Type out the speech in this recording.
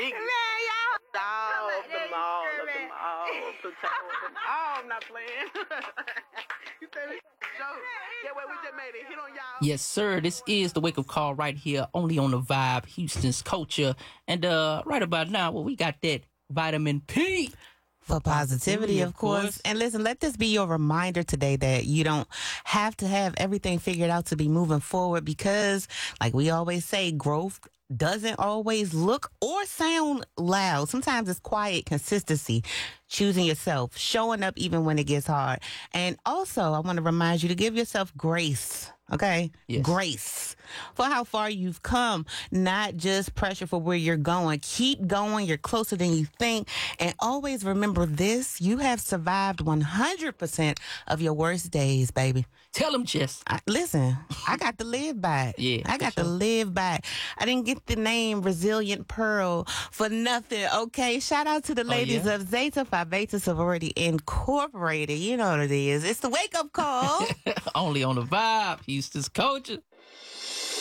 I'm not playing. You said it. Joke. Yeah, wait, we just made it. Hit on y'all. Yes, sir. This is the wake up call right here, only on the Vibe, Houston's culture. And right about now, well, we got that vitamin P. For positivity, of course. And listen, let this be your reminder today that you don't have to have everything figured out to be moving forward because, like we always say, growth doesn't always look or sound loud. Sometimes it's quiet consistency, choosing yourself, showing up even when it gets hard. And also, I want to remind you to give yourself grace. Okay? Yes. Grace for how far you've come, not just pressure for where you're going. Keep going. You're closer than you think. And always remember this. You have survived 100% of your worst days, baby. Tell them, Jess. Listen, I got to live by it. Yeah, I got to live by it. I didn't get the name Resilient Pearl for nothing, okay? Shout out to the ladies of Zeta Phi Beta Sorority Incorporated. You know what it is. It's the wake-up call. Only on the Vibe, Houston's culture.